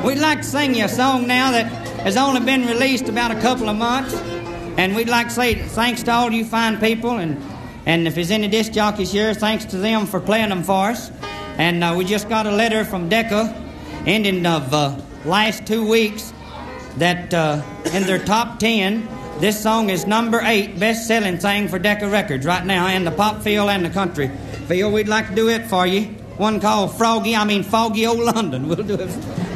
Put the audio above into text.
We'd like to sing you a song now that has only been released about a couple of months. And we'd like to say thanks to all you fine people. And if there's any disc jockeys here, thanks to them for playing them for us. And we just got a letter from Decca ending of last 2 weeks that in their top 10, this song is number 8 best-selling thing for Decca Records right now in the pop field and the country field. We'd like to do it for you. One called Foggy Old London. We'll do it.